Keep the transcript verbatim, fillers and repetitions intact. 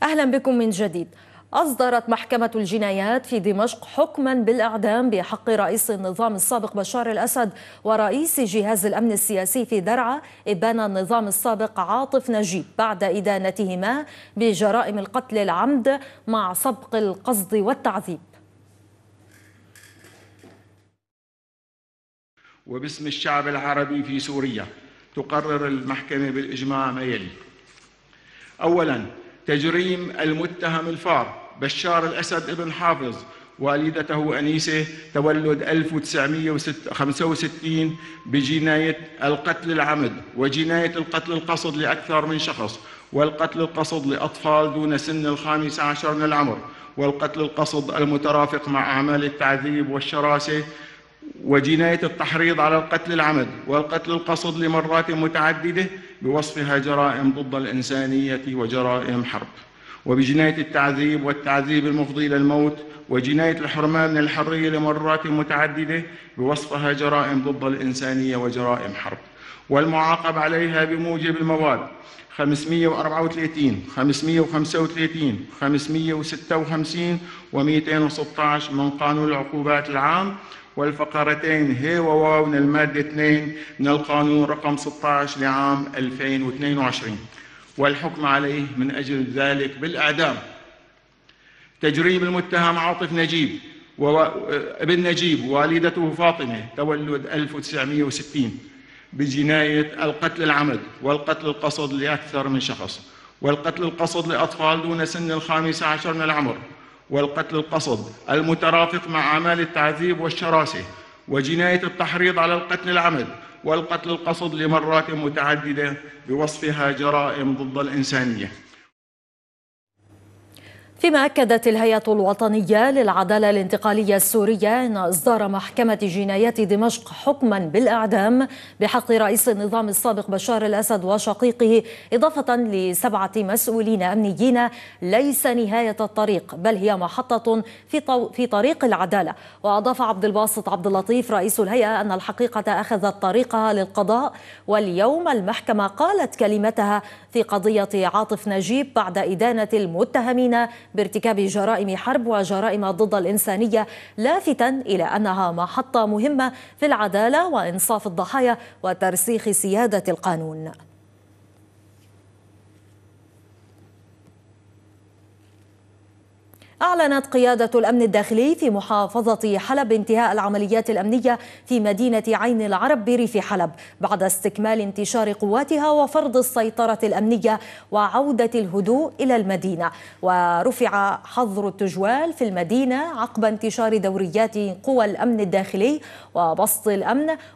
أهلا بكم من جديد. أصدرت محكمة الجنايات في دمشق حكما بالإعدام بحق رئيس النظام السابق بشار الأسد ورئيس جهاز الأمن السياسي في درعا إبان النظام السابق عاطف نجيب بعد إدانتهما بجرائم القتل العمد مع سبق القصد والتعذيب. وباسم الشعب العربي في سوريا تقرر المحكمة بالإجماع ما يلي: أولاً، تجريم المتهم الفار بشار الأسد ابن حافظ والدته أنيسة تولد ألف وتسعمئة وخمسة وستين بجناية القتل العمد وجناية القتل القصد لأكثر من شخص، والقتل القصد لأطفال دون سن الخامس عشر من العمر، والقتل القصد المترافق مع أعمال التعذيب والشراسة، وجناية التحريض على القتل العمد والقتل القصد لمرات متعددة بوصفها جرائم ضد الإنسانية وجرائم حرب، وبجناية التعذيب والتعذيب المفضي إلى الموت وجناية الحرمان من الحرية لمرات متعددة بوصفها جرائم ضد الإنسانية وجرائم حرب، والمعاقب عليها بموجب المواد خمسمئة وأربعة وثلاثين، خمسمئة وخمسة وثلاثين، خمسمئة وستة وخمسين ومئتين وستة عشر من قانون العقوبات العام، والفقرتين ه وواو من المادة اثنين من القانون رقم ستة عشر لعام ألفين واثنين وعشرين، والحكم عليه من أجل ذلك بالإعدام. تجريم المتهم عاطف نجيب ابن نجيب والدته فاطمة تولد ألف وتسعمئة وستين بجناية القتل العمد والقتل القصد لأكثر من شخص، والقتل القصد لأطفال دون سن الخامس عشر من العمر، والقتل القصد المترافق مع أعمال التعذيب والشراسة، وجناية التحريض على القتل العمد والقتل القصد لمرات متعددة بوصفها جرائم ضد الإنسانية. فيما أكدت الهيئة الوطنية للعدالة الانتقالية السورية أن إصدار محكمة جنايات دمشق حكما بالإعدام بحق رئيس النظام السابق بشار الأسد وشقيقه إضافة لسبعة مسؤولين أمنيين ليس نهاية الطريق، بل هي محطة في, طو... في طريق العدالة. وأضاف عبد الباسط عبد اللطيف رئيس الهيئة أن الحقيقة أخذت طريقها للقضاء، واليوم المحكمة قالت كلمتها في قضية عاطف نجيب بعد إدانة المتهمين بارتكاب جرائم حرب وجرائم ضد الإنسانية، لافتا إلى أنها محطة مهمة في العدالة وإنصاف الضحايا وترسيخ سيادة القانون. أعلنت قيادة الأمن الداخلي في محافظة حلب انتهاء العمليات الأمنية في مدينة عين العرب بريف حلب بعد استكمال انتشار قواتها وفرض السيطرة الأمنية وعودة الهدوء إلى المدينة. ورفع حظر التجوال في المدينة عقب انتشار دوريات قوى الأمن الداخلي وبسط الأمن